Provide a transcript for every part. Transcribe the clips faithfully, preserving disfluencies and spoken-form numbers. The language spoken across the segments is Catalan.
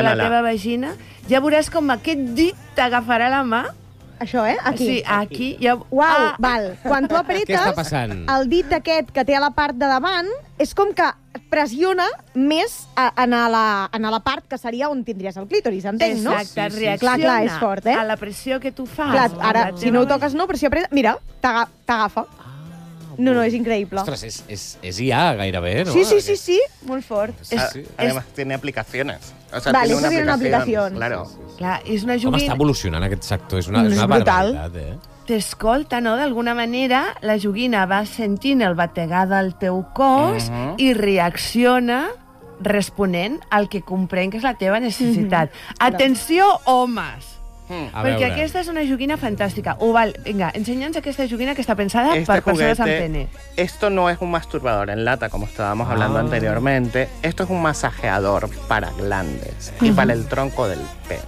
la teva vagina, ja veuràs com aquest dit t'agafarà la mà. Això, eh? Aquí. Sí, aquí. Ja... Uau, ah. val. Quan tu apretes, què està passant? El dit aquest que té a la part de davant és com que pressiona més a, a, la, a la part que seria on tindries el clítoris, entenc, no? Exacte, Sí, sí. reacciona Clar, clar, és fort, eh? a la pressió que tu fas. Clar, ara, si no ho toques, no, però si apretes... Mira, t'aga- t'agafa. No, no, es increíble. Ostres, és, és, és I A gairebé, ¿no? Sí, sí, sí, sí, muy fuerte. Sí, sí. Además, tiene aplicaciones. O sea, Vale, tiene eso tiene una aplicación. Claro. Clar, és una Com està joguina... evolucionant aquest sector? És una, és És una brutal. barbaritat, eh? T'escolta, no? D'alguna manera, la joguina va sentint el bategar del teu cos Uh -huh. i reacciona responent al que comprèn que és la teva necessitat. Atenció, homes! A Perquè veure. aquesta és una joguina fantàstica. Oval, vinga, ensenya'ns aquesta joguina que està pensada Este per persones amb juguete, pene. esto no es un masturbador en lata, como estábamos hablando Ah. anteriormente. Esto es un masajeador para glandes y para el tronco del pene.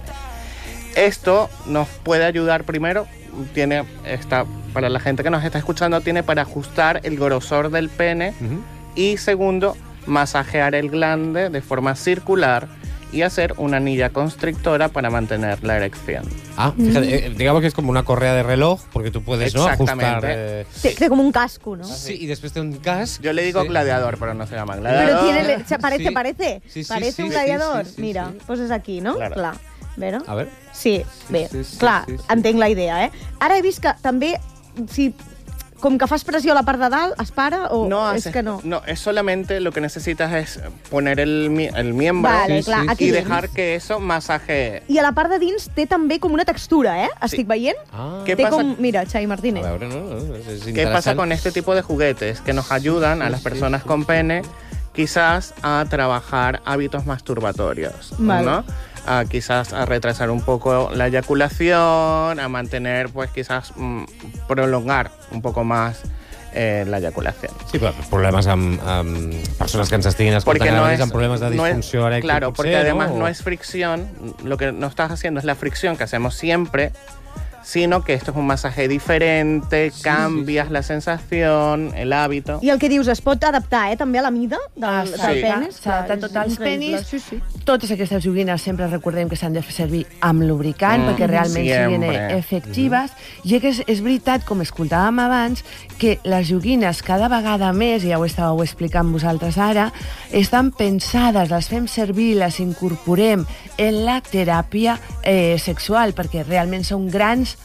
Esto nos puede ayudar primero, tiene esta, para la gente que nos está escuchando, tiene para ajustar el grosor del pene Uh -huh. y segundo, masajear el glande de forma circular y hacer una anilla constrictora para mantener la erección. Ah, fíjate, eh, digamos que es como una correa de reloj, porque tú puedes, ¿no?, Exactamente. ajustar... Eh... Té, té com un casco, ¿no? Sí, y después de un gas... Yo le digo sí. gladiador, pero no se llama gladiador. Pero tiene... le- se parece, Sí. parece. Sí, sí, parece sí, un sí, gladiador. sí, sí, Mira, sí. poses aquí, no? Claro. Clar. Vero? A ver. Sí, bé. sí, sí, Clar, sí, sí. entenc la idea, eh? Ara he vist que també, si, com que fas pressió a la part de dalt, es para o No, és haces- que no? no, es solamente lo que necesitas es poner el, mi- el miembro Vale, Sí, clar, sí, aquí y dins. dejar que eso masajee. I a la part de dins té també com una textura, eh? Estic veient? Ah, ¿Qué té pasa? com... Mira, Xavi a Martínez. veure, no, no, és, és ¿Qué pasa interessant. con este tipo de juguetes? Que nos ayudan a las personas con pene quizás a trabajar hábitos masturbatorios, Vale. ¿no? A quizás a retrasar un poco la eyaculación, a mantener, pues quizás mm, prolongar un poco más eh, la eyaculación. Sí, però problemes amb, amb persones que ens estiguin Porque escoltant no ara es, amb problemes de no es- disfunció erèctil. claro, porque potser, además no, no es fricción, lo que no estás haciendo es la fricción que hacemos siempre, sino que esto es un masaje diferente, Sí, cambias sí, sí. la sensación, el hábito. I el que dius, es pot adaptar, eh, també a la mida del, Ah, del sí. penis? S'adapta És tot als increïble. penis. Sí, sí. Totes aquestes joguines sempre recordem que s'han de fer servir amb lubricant Mm, perquè realment siguin sempre. efectives. I que és, és veritat, com escoltàvem abans, que les joguines cada vegada més, ja ho estàveu explicant vosaltres ara, estan pensades, les fem servir, les incorporem en la teràpia eh, sexual, perquè realment són grans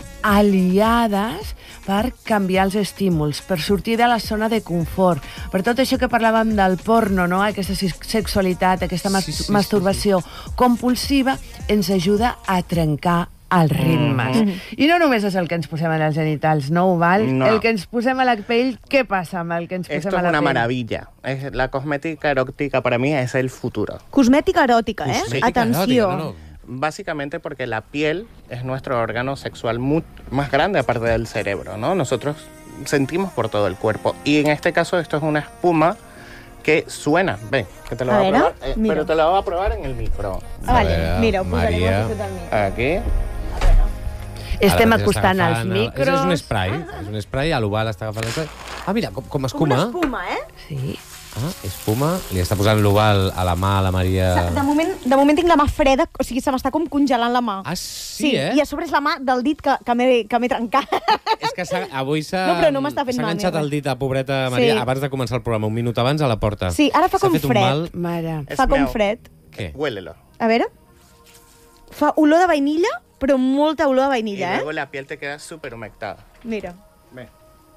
aliades per canviar els estímuls, per sortir de la zona de confort, per tot això que parlàvem del porno, no? Aquesta sexualitat, aquesta mas Sí, sí, sí, masturbació compulsiva, ens ajuda a trencar els ritmes. Mm. I no només és el que ens posem en els genitals, no, Val? No. El que ens posem a la pell, què passa amb el que ens posem Esto a es la una pell? maravilla. Es, la cosmética erótica para mí es el futuro. Cosmètica eròtica, eh? Cosmètica Atenció. eròtica, no, no. Básicamente porque la piel es nuestro órgano sexual mu- más grande aparte del cerebro, ¿no? Nosotros sentimos por todo el cuerpo. Y en este caso esto es una espuma que suena. Ven, que te lo A voy a ver, probar. eh, mira. pero te lo voy a probar en el micro. Ah, vale, veure, mira, ho posarem Maria. al costat del micro. Aquí. Estem Ara mateix acostant està els agafant el- micros. És, és un spray, és un spray, a l'oval està agafant el spray. Ah, mira, com, com Com una escuma. espuma, eh? Sí. Ah, espuma. Li està posant l'oval a la mà a la Maria... De moment, de moment tinc la mà freda, o sigui, se m'està com congelant la mà. Ah, sí, eh? I a sobre és la mà del dit que, que m'he que m'he trencat. És que s'ha- avui s'ha No, però no m'està fent s'ha mal, enganxat ni el res. dit a pobreta Maria Sí. abans de començar el programa, un minut abans, a la porta. Sí, ara fa S'ha com fet un fred. mal... Mare. Es Fa com meu. fred. Què? Huélelo. A veure. Fa olor de vainilla, però molta olor de Y vainilla, luego eh? la piel te queda súper humectada. Mira. Ve.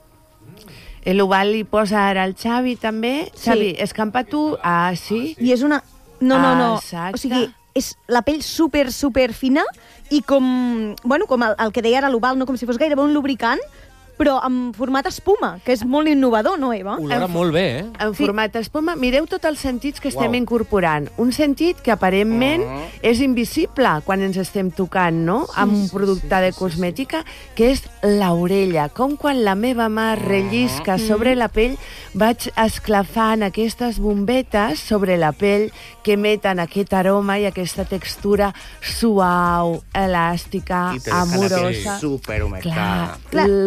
L'oval li posa ara el Xavi, també. Sí. Xavi, escampa tu. Ah, sí? I és una... No, no, no. Exacte. O sigui, és la pell super, super fina i com... Bueno, com el, el que deia ara l'oval, no com si fos gairebé un lubricant, però en format espuma, que és molt innovador, no, Eva? Olora molt bé, eh? En Sí. format espuma, mireu tots els sentits que estem Uau. incorporant. Un sentit que aparentment Mhm. és invisible quan ens estem tocant, no?, amb un producte de cosmètica, que és l'orella. Com quan la meva mà rellisca sobre la pell, vaig esclafant aquestes bombetes sobre la pell que emeten aquest aroma i aquesta textura suau, elàstica, Y te deja la piel amorosa. súper humectada. Clar, no és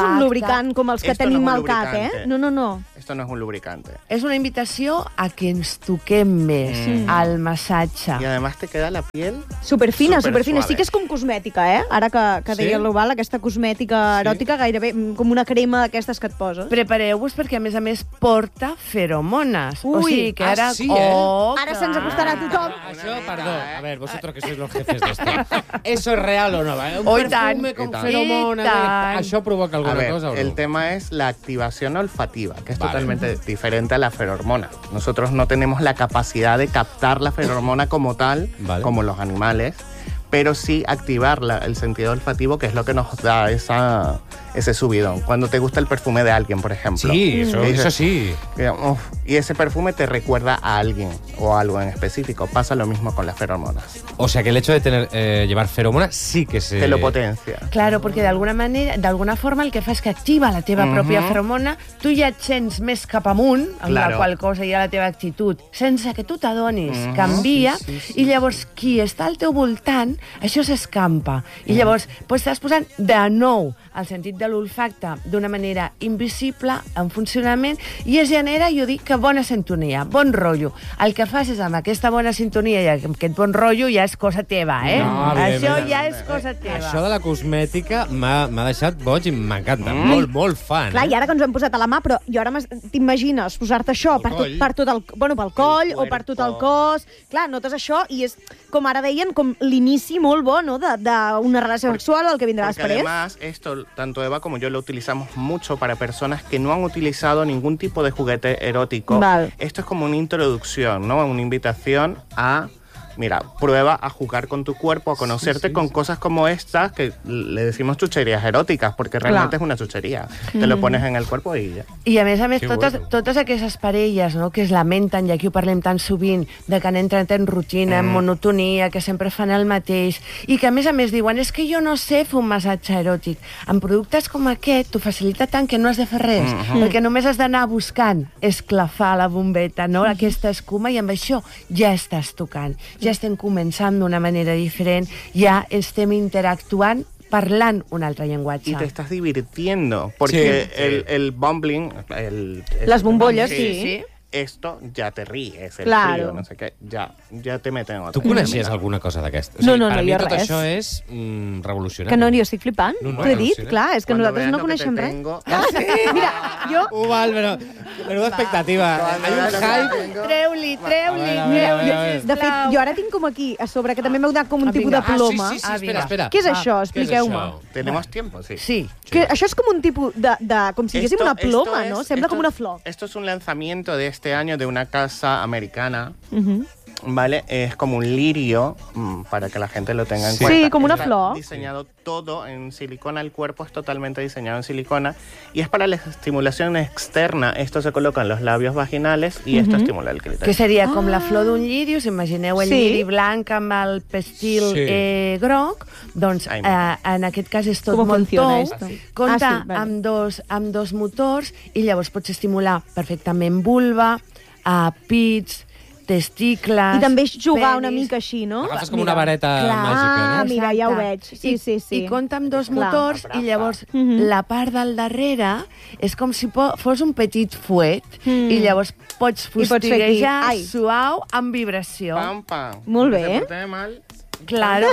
és un lubricant com els que Esto tenim no es un al cap, eh? lubricante. No, no, no. Esto no es un lubricante. És una invitació a que ens toquem més Mm. al massatge. Y además te queda la piel Superfina, Super superfina. suave. Sí que és com cosmètica, eh? Ara que, que Sí? deia l'Oval, aquesta cosmètica Sí? eròtica, gairebé mm, com una crema d'aquestes que et poses. Prepareu-vos perquè, a més a més, porta feromones. O Ui. sigui que Ah, ara... sí, eh? Oh, Ara clar. se'ns acostarà tothom. Ah, Això, perdó. A ver, vosotros que sois los jefes de esto. ¿Eso es real o no? Un Oh, i perfume tant, con i tant. feromonas. I tant. ¿Això provoca A alguna ver, cosa o no? el tema es la activación olfativa, que es Vale. totalmente diferente a la feromona. Nosotros no tenemos la capacidad de captar la feromona como tal, Vale. como los animales, pero sí activar la- el sentido olfativo, que es lo que nos da esa, ese subidón. Cuando te gusta el perfume de alguien, por ejemplo. Sí, eso, Y dices, eso sí. que, uf, y ese perfume te recuerda a alguien o algo en específico. Pasa lo mismo con las feromonas. O sea que el hecho de tener eh, llevar feromonas sí que se... Te lo potencia. Claro, perquè d'alguna manera, d'alguna forma el que fa és que activa la teva Mhm. pròpia feromona, tu ja et sents més cap amunt, amb la Claro. qual cosa ja la teva actitud, sense que tu t'adonis, Mhm. canvia, Sí, sí, sí, i llavors qui està al teu voltant, això s'escampa. I llavors pues, estàs posant de nou el sentit de l'olfacte d'una manera invisible, en funcionament, i es genera, jo dic, que bona sintonia, bon rotllo. El que fas és amb aquesta bona sintonia i aquest bon rotllo ja és cosa teva, eh? No, això evidentment. ja és cosa teva. Això de la cosmètica m'ha m'ha deixat boig i m'encanta. Mm. Molt, molt fan. Clar, eh? i ara que ens ho hem posat a la mà, però jo ara m'es- t'imagines posar-te això Pel per tot, coll. per tot el, bueno, pel coll El o per tot el cuerpo. cos. Clar, notes això i és, com ara deien, com l'inici molt bo, no?, de- d'una relació sexual o el que vindrà Porque després. además, esto, tanto Eva como yo lo utilizamos mucho para personas que no han utilizado ningún tipo de juguete erótico. Vale. Esto es como una introducción, ¿no? Una invitación a, mira, prueba a jugar con tu cuerpo, a conocerte sí, con sí. cosas como estas, que le decimos chucherías eróticas, porque realmente Clar. es una chuchería. Te lo pones en el cuerpo y ya. I a més a més, Que totes, bueno. totes aquestes parelles, no?, que es lamenten, i aquí ho parlem tan sovint, de que han entrat en rutina, en monotonia, que sempre fan el mateix, i que a més a més diuen, és que jo no sé fer un massatge eròtic. En productes com aquest t'ho facilita tant que no has de fer res, perquè només has d'anar buscant esclafar la bombeta, no?, aquesta escuma, i amb això ja estàs tocant, ja estem començant d'una manera diferent, ja estem interactuant, parlant un altre llenguatge. Y te estás divirtiendo, porque Sí, sí. el, el bumbling, el, Las bombollas, sí, sí. sí. Esto ya te ríes, el Claro. frío, no sé qué, ya, ya te meten en otra Tu coneixies dinámica. alguna cosa d'aquesta? No, no, per no, mi jo tot res. això és mm, revolucionari. Que no, jo estic flipant. No, no, T'ho he dit, al·lucinant. clar, és que Cuando nosaltres veas no lo que te coneixem res. tengo- Mira, jo... Uval, però... Menuda expectativa. Cuando Hay un veas lo que te hype... tengo- Treu-li, treu-li. A veure, a veure, a Mireu, veure. De fet, jo ara tinc com aquí, a sobre, que també m'heu donat com un Ah, tipus vinga. de ploma. Ah, sí, sí, sí, Ah, espera, vinga. espera. Què és això? Què és Expliqueu-me. això? Tenemos tiempo, sí. Sí. Que això és com un tipus de... de com si diguéssim Esto- una ploma, esto no? es- Sembla esto- com una flor. Esto es un lanzamiento de este año de una casa americana, Uh ¿vale? Es como un lirio, mm, para que la gente lo tenga en Sí. cuenta. Sí, como una Está flor. diseñado todo en silicona, el cuerpo es totalmente diseñado en silicona y es para la estimulación externa. Esto se coloca en los labios vaginales y esto estimula el Que clítoris. seria com la flor d'un lliri, us imagineu el Sí. lliri blanc amb el pestil Sí. eh, groc, doncs Ai, eh, en aquest cas és tot Com molt funciona tou, esto? compta Ah, sí, vale. amb, dos, amb dos motors i llavors pots estimular perfectament vulva, a pits, testicles... I també és jugar una penis. mica així, no? Agafes com Mira, una vareta clar. màgica, Ah, no? mira, ja ho Exacte. veig. Sí, I, sí, sí. I compta amb dos Clar. motors i llavors Mhm. la part del darrere és com si po- fos un petit fuet Mm. i llavors pots I pots fer aquí. fustiguejar Ai. suau amb vibració. Pam, pam. Molt No bé. se porte mal. Claro,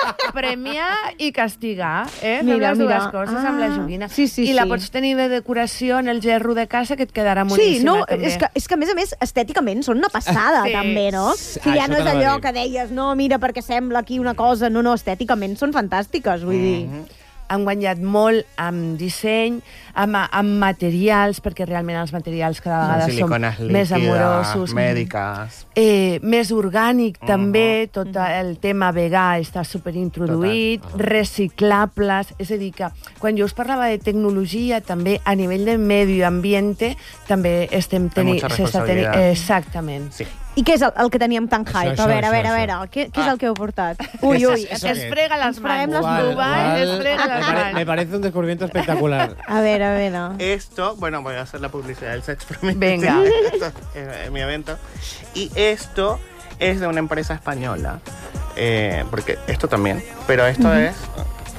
premiar i castigar, eh? Fem Mira, les dues mira. coses amb la Ah, joguina. sí, sí, I la sí. pots tenir de decoració en el gerro de casa, que et quedarà Sí, boníssima, no, també. és que, és que a més a més, estèticament són una passada, Sí. també, no? Sí, Si ja això no és t'anava a allò dir. que deies, no, mira, perquè sembla aquí una cosa, no, no, estèticament són fantàstiques, vull dir... Han guanyat molt amb disseny, amb, amb materials, perquè realment els materials cada vegada són Siliconas més líquidas, amorosos. médicas. Eh, més orgànic també, tot el tema vegà està superintroduït, Total. reciclables, és a dir que quan jo us parlava de tecnologia, també a nivell de medi ambient també estem tenint... mucha s'està tenint- responsabilidad. Exactament. Sí. I què és el, el que teníem tan Això, hype? això, a veure, a això, veure, a això. veure, què, què és Ah. el que heu portat? Ui, ui, Eso- eso Es que- frega les Ens freguem mans. les mans. Igual, es frega me, les pare- mans. me parece un descubrimiento espectacular. a veure, a veure. Esto, bueno, voy a hacer la publicidad del Sex Permit. Venga. Esto es eh, mi evento. Y esto es de una empresa española. eh, porque esto también. Pero esto es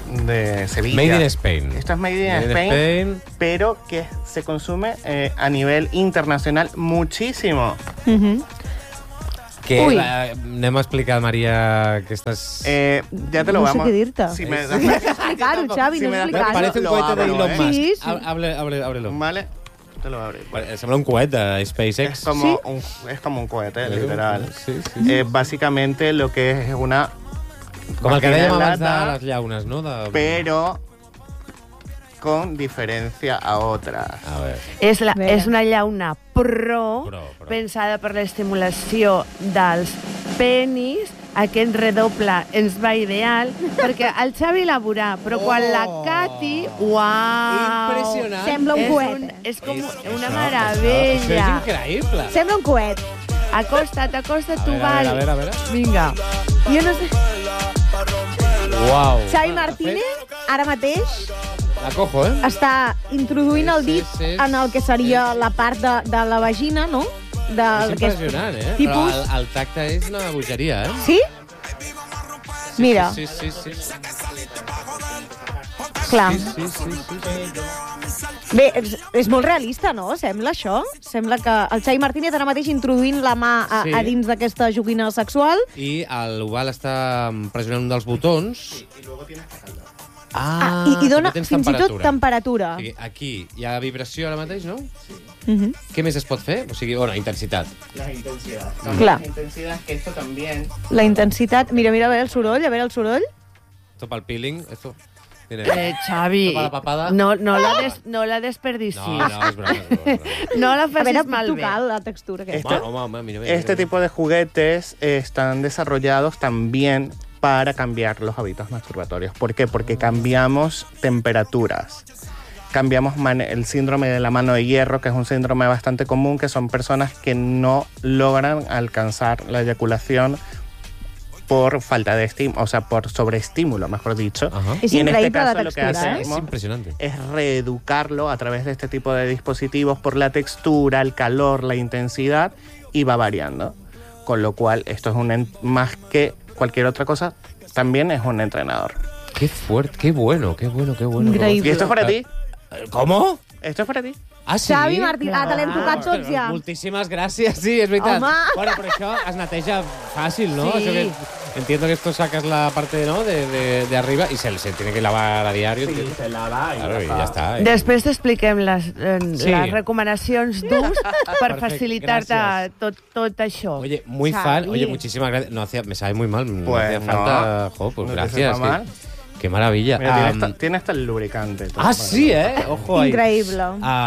de Sevilla. Made in Spain. Esto es Made in, Made in Spain, Spain. pero que se consume eh, a nivel internacional muchísimo. Uh-huh. Que Uy. la, anem a explicar, María, que estás... Eh, ya te lo No sé vamos. qué dirte. Si me No sé explicar-ho, Xavi, Si no me sé das explicar-ho. Parece un lo cohete de abro, Elon ¿eh? Musk. Sí, sí. Hable, hable, ábrelo. Vale, te lo abro. Sembla un cohete de SpaceX. Es como, ¿Sí? un, es como un cohete, literal. Sí, sí, sí. Eh, básicamente lo que es es una Com el que dèiem vagina abans de lata, les llaunes, no? De... pero con diferencia a otras. A veure... És, la, Bé. és una llauna pro, Pro, pro. pensada per l'estimulació dels penis. Aquest redoble ens va ideal, perquè el Xavi la veurà, però quan la Cati... Uau! Impressionant. Sembla un és coet. Un, és com És- una això, meravella. Això és increïble. Sembla un coet. Acosta't, acosta't, A tu, veure, a val. veure, a veure, a veure. Vinga. Jo no sé... Uau. Xavi Martínez, ara mateix, La cojo, eh? està introduint Sí, el dit sí, sí. en el que seria la part de, de la vagina, no? Del És que impressionant, eh? tipus- Però el, el tacte és una bogeria, eh? Sí? Mira, Sí, sí, sí. sí. clar. Sí, sí, sí, sí. Bé, és, és molt realista, no? Sembla això. Sembla que el Xavi Martínez ara mateix introduint la mà a, Sí. a dins d'aquesta joguina sexual. I l'Oval està pressionant un dels botons. Ah, i, i dona també tens fins i tot temperatura. O sigui, aquí hi ha vibració ara mateix, no? Uh -huh. Què més es pot fer? O sigui, bueno, intensitat. La intensidad. Clar. La intensidad que esto también. La intensitat... Mira, mira, a veure el soroll, a veure el soroll. Esto para el peeling, esto... Mira. Eh, Xavi, Topa la papada. no, no, la des, no la desperdicis. No, no, és broma, és broma. és broma. No la A veure, facis puc malbé. tocar la textura aquesta. Home, home, home, mira, mira, Este mira. tipo de juguetes eh, están desarrollados también para cambiar los hábitos masturbatorios. ¿Por qué? Porque cambiamos temperaturas. Cambiamos man- el síndrome de la mano de hierro, que es un síndrome bastante común, que son personas que no logran alcanzar la eyaculación por falta de estímulo, o sea, por sobreestímulo, mejor dicho. Ajá. És Y en este increïble la caso lo que textura, És eh? hacemos impressionante. es reeducarlo a través de este tipo de dispositivos por la textura, el calor, la intensidad, y va variando. Con lo cual, esto es un en- más que cualquier otra cosa, también es un entrenador. Qué fuerte, qué bueno, qué bueno, qué bueno. Increïble. ¿Y esto es para ti? ¿Cómo? ¿Esto es para ti? Ah, sí? Xavi Martínez, ah, te l'hem tocat Ostres, tots ja. Moltíssimes gràcies, sí, és veritat. Home. Bueno, però això es neteja fàcil, ¿no? Sí. Això que, entiendo que esto sacas la parte, ¿no? de, de, de arriba y se, se tiene que lavar a diario. Sí, se lava claro, i ja està. Després t'expliquem les, eh, Sí. les recomanacions d'ús per Perfecte, facilitar-te gràcies. tot, tot això. Oye, muy Xavi. fan. Oye, muchísimas gracias. No hacía, me sabe muy mal. No Pues hacía no. falta. Jo, pues No te gracias. sepa mal. Qué, qué maravilla. Mira, tiene, Am, hasta, tiene hasta el lubricante. todo. ah, sí, ¿eh? Ojo ahí. Increïble.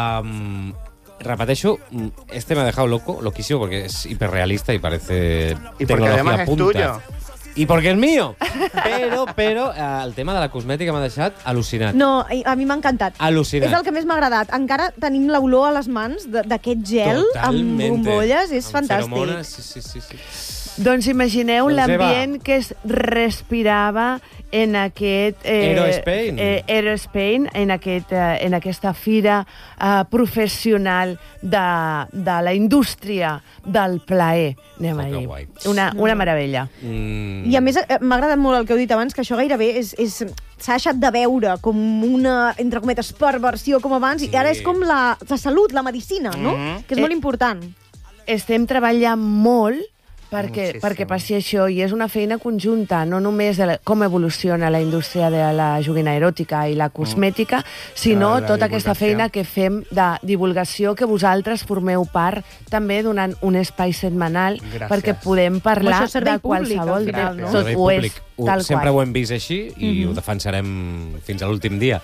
Am, repeteixo, este me ha dejado loco, loquísimo, porque es hiperrealista y parece Y porque tecnología además es punta. tuyo. Y porque es mío. Pero, pero, eh, el tema de la cosmètica m'ha deixat al·lucinat. No, i- a mi m'ha encantat. Al·lucinat. És el que més m'ha agradat. Encara tenim l'olor a les mans de- d'aquest gel Totalmente. amb bombolles. És Amb fantàstic. feromones, sí, sí, sí, sí. Doncs imagineu Doncs, l'ambient Eva. que es respirava en aquest... Eh, Aero Spain. Eh, Aero Spain, en, aquest, eh, en aquesta fira eh, professional de, de la indústria del plaer, anem Oh, a que dir. guai. Una, una meravella. Mm. I a més, eh, m'ha agradat molt el que heu dit abans, que això gairebé és... és s'ha deixat de veure com una, entre cometes, perversió com abans, Sí. i ara és com la, la salut, la medicina, no? Mhm. Que és molt Eh, important. Estem treballant molt perquè, Moltíssim. perquè passi això, i és una feina conjunta, no només de la, com evoluciona la indústria de la joguina eròtica i la cosmètica, sinó Ah, la tota aquesta divulgació. feina que fem de divulgació, que vosaltres formeu part també donant un espai setmanal Gràcies. perquè podem parlar Això és servei de públic, qualsevol al final, tema. no? Tot Servei ho és, públic. Ho- tal Sempre qual. ho hem vist així i ho defensarem fins a l'últim dia.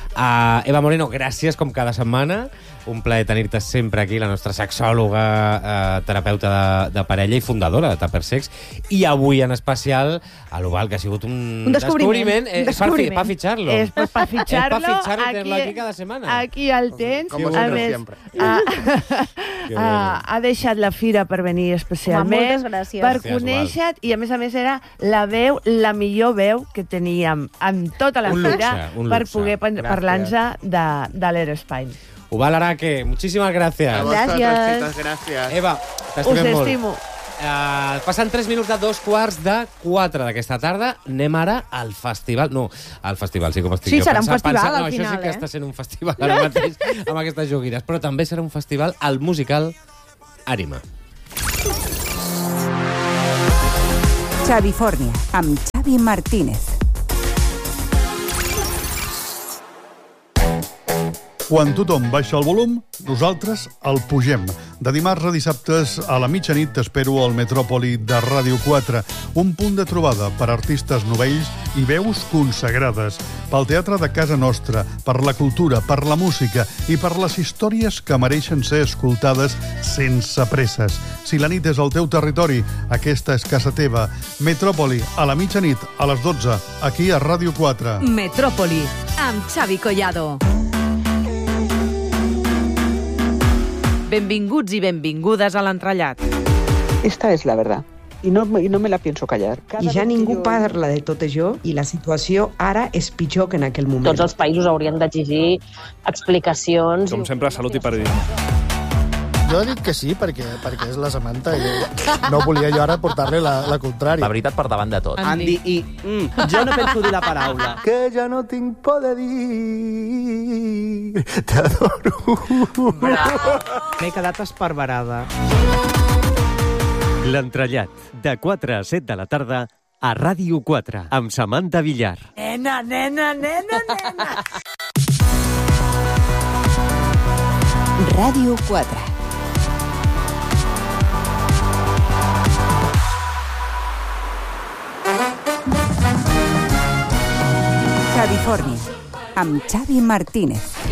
Uh, Eva Moreno, gràcies com cada setmana. Un plaer tenir-te sempre aquí, la nostra sexòloga, uh, terapeuta de, de parella i fundadora de Tupper Sex. I avui, en especial, a l'Oval, que ha sigut un, Un descobriment. Eh, Un és per, fi, descobriment. per fitxar-lo. És per, per fitxar-lo. És per fitxar-lo i tenerlo aquí cada setmana. Aquí el tens. Como a siempre, més, siempre. ha, Que ha, bueno. ha deixat la fira per venir especialment. Home, moltes gràcies. Per Gràcies, conèixer, i a més a més era la veu, la millor veu que teníem amb tota la Un fira luxe, un per luxe. poder pan- Gràcies. parlar-nos de, de l'Aerospine. Oval Araque, muchísimas A gracias. vosotros, Gracias. chicos, gracias. Eva, Us t'estimem molt. estimo. Uh, passant tres minuts de dos quarts de quatre d'aquesta tarda, anem ara al festival. No, al festival, sí, com estic Sí, jo serà un pensant, festival, pensant, al no, final, això sí que eh? està sent un festival ara mateix amb aquestes joguines, però també serà un festival al musical Ànima. Xavifornia, amb Xavi Martínez. Quan tothom baixa el volum, nosaltres el pugem. De dimarts a dissabtes a la mitjanit t'espero al Metròpoli de Ràdio quatre, un punt de trobada per artistes novells i veus consagrades, pel teatre de casa nostra, per la cultura, per la música i per les històries que mereixen ser escoltades sense presses. Si la nit és al teu territori, aquesta és casa teva. Metròpoli, a la mitjanit, a les dotze, aquí a Ràdio quatre. Metròpoli, amb Xavi Collado. Benvinguts i benvingudes a l'entrellat. Esta es la verdad. Y no, y no me la pienso callar. I ja ningú parla de tot això i la situació ara és pitjor que en aquell moment. Tots els països haurien d'exigir explicacions. Com sempre, salut i periodisme. Jo dic que sí, perquè, perquè és la Samantha i no volia jo ara portar-li la, la contrària. La veritat per davant de tot. Andy i... Mm, jo no penso dir la paraula. Que ja no tinc por de dir... T'adoro. M'he quedat esparverada. L'entrellat, de quatre a set de la tarda, a Ràdio quatre, amb Samantha Villar. Nena, nena, nena, nena. Ràdio quatre. Xavifornia, amb Xavi Martínez.